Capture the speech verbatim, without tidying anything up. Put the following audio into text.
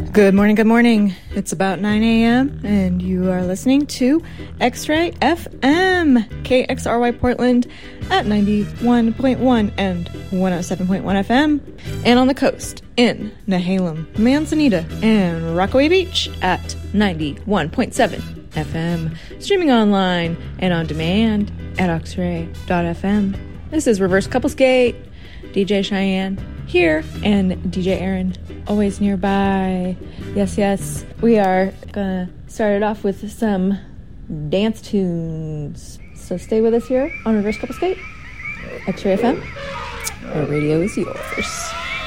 Good morning, good morning. It's about nine a.m. and you are listening to X-Ray F M, K X R Y Portland at ninety-one point one and one oh seven point one F M, and on the coast in Nehalem, Manzanita, and Rockaway Beach at ninety-one point seven F M, streaming online and on demand at oxray dot f m. This is Reverse Couplesgate. D J Cheyenne here, and D J Aaron always nearby. Yes, yes. We are gonna start it off with some dance tunes. So stay with us here on Reverse Couplesgate, X-Ray F M. Our radio is yours.